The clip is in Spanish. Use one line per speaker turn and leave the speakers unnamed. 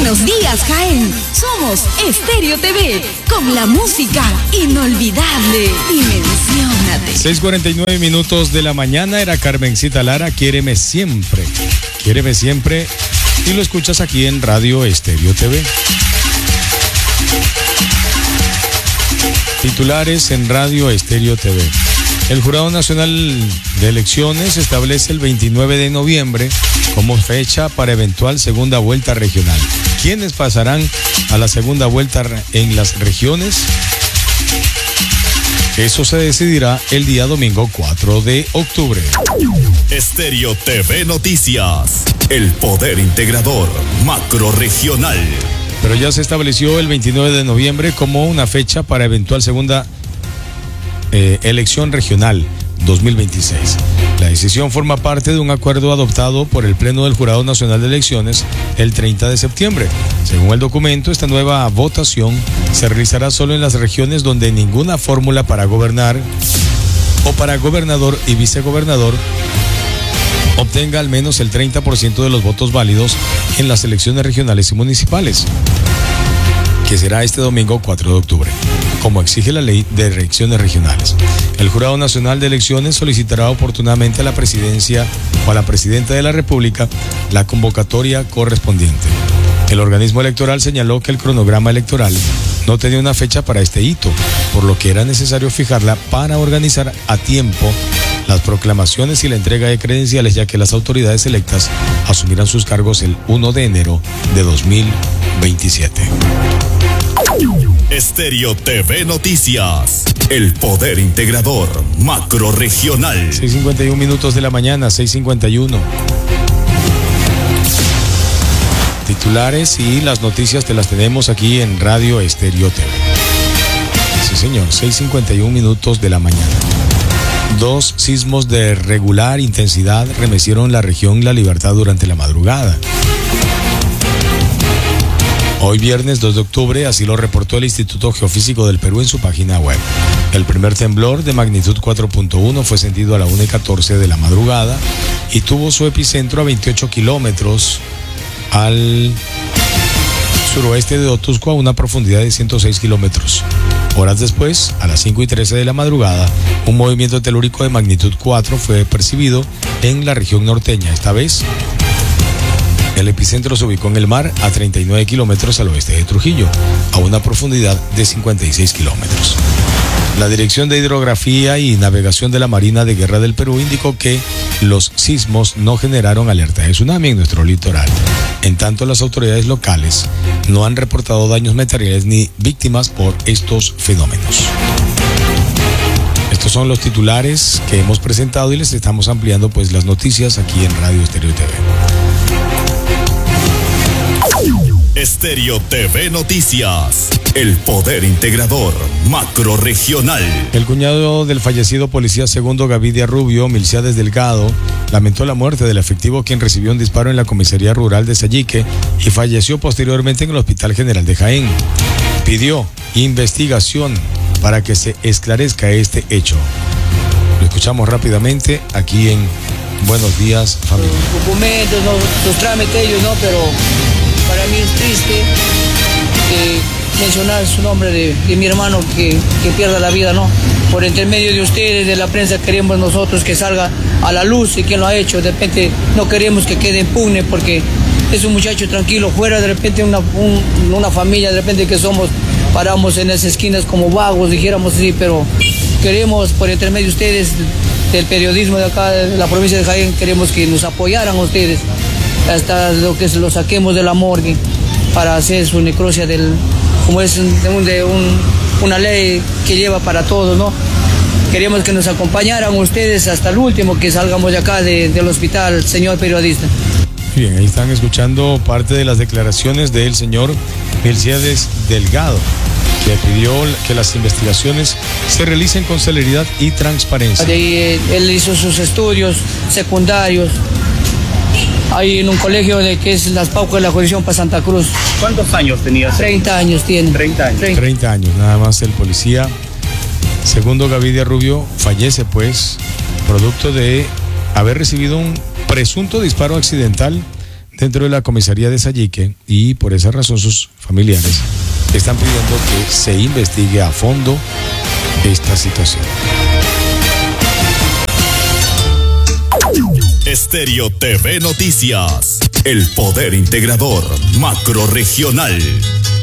Buenos días, Jaén. Somos Estéreo TV, con la música inolvidable. Dimensiónate.
6:49 minutos de la mañana. Era Carmencita Lara, Quiéreme Siempre. Quiéreme Siempre. Y lo escuchas aquí en Radio Estéreo TV. Titulares en Radio Estéreo TV. El Jurado Nacional de Elecciones establece el 29 de noviembre como fecha para eventual segunda vuelta regional. ¿Quiénes pasarán a la segunda vuelta en las regiones? Eso se decidirá el día domingo 4 de octubre.
Estéreo TV Noticias. El poder integrador macrorregional.
Pero ya se estableció el 29 de noviembre como una fecha para eventual segunda elección regional 2026. La decisión forma parte de un acuerdo adoptado por el Pleno del Jurado Nacional de Elecciones el 30 de septiembre. Según el documento, esta nueva votación se realizará solo en las regiones donde ninguna fórmula para gobernar o para gobernador y vicegobernador obtenga al menos el 30% de los votos válidos en las elecciones regionales y municipales, que será este domingo 4 de octubre, como exige la ley de elecciones regionales. El Jurado Nacional de Elecciones solicitará oportunamente a la presidencia o a la presidenta de la República la convocatoria correspondiente. El organismo electoral señaló que el cronograma electoral no tenía una fecha para este hito, por lo que era necesario fijarla para organizar a tiempo las proclamaciones y la entrega de credenciales, ya que las autoridades electas asumirán sus cargos el 1 de enero de 2027.
Estéreo TV Noticias. El poder integrador macrorregional.
6:51 minutos de la mañana, 6:51. Titulares y las noticias te las tenemos aquí en Radio Estéreo TV. Sí, señor, 6:51 minutos de la mañana. 2 sismos de regular intensidad remecieron la región La Libertad durante la madrugada. Hoy viernes 2 de octubre, así lo reportó el Instituto Geofísico del Perú en su página web. El primer temblor de magnitud 4.1 fue sentido a la 1:14 de la madrugada y tuvo su epicentro a 28 kilómetros al suroeste de Otusco, a una profundidad de 106 kilómetros. Horas después, a las 5:13 de la madrugada, un movimiento telúrico de magnitud 4 fue percibido en la región norteña. Esta vez, el epicentro se ubicó en el mar a 39 kilómetros al oeste de Trujillo, a una profundidad de 56 kilómetros. La Dirección de Hidrografía y Navegación de la Marina de Guerra del Perú indicó que los sismos no generaron alerta de tsunami en nuestro litoral. En tanto, las autoridades locales no han reportado daños materiales ni víctimas por estos fenómenos. Estos son los titulares que hemos presentado y les estamos ampliando pues las noticias aquí en Radio Estéreo TV.
Estéreo TV Noticias. El poder integrador macrorregional.
El cuñado del fallecido policía segundo Gavidia Rubio, Milciades Delgado, lamentó la muerte del efectivo, quien recibió un disparo en la comisaría rural de Sallique y falleció posteriormente en el Hospital General de Jaén. Pidió investigación para que se esclarezca este hecho. Lo escuchamos rápidamente aquí en Buenos Días, Familia.
Los documentos, los trámites ellos, ¿no? Pero para mí es triste mencionar su nombre de mi hermano que pierda la vida, ¿no? Por intermedio de ustedes, de la prensa, queremos nosotros que salga a la luz y quién lo ha hecho. De repente no queremos que quede impune porque es un muchacho tranquilo, fuera de repente una familia, de repente que paramos en esas esquinas como vagos, dijéramos así, pero queremos por intermedio de ustedes, del periodismo de acá, de la provincia de Jaén, queremos que nos apoyaran ustedes hasta lo que se lo saquemos de la morgue para hacer su necropsia como es una ley que lleva para todos, ¿no? Queríamos que nos acompañaran ustedes hasta el último, que salgamos de acá del hospital, señor periodista.
Bien, ahí están escuchando parte de las declaraciones del señor Milciades Delgado, que pidió que las investigaciones se realicen con celeridad y transparencia.
Él hizo sus estudios secundarios ahí en un colegio que es Las Paucas de la Jurisdicción para Santa Cruz.
¿Cuántos años tenías?
30 años tiene.
30 años.
30 años, nada más. El policía segundo Gavidia Rubio fallece pues producto de haber recibido un presunto disparo accidental dentro de la comisaría de Sallique y por esa razón sus familiares están pidiendo que se investigue a fondo esta situación.
Estéreo TV Noticias, el poder integrador macro regional.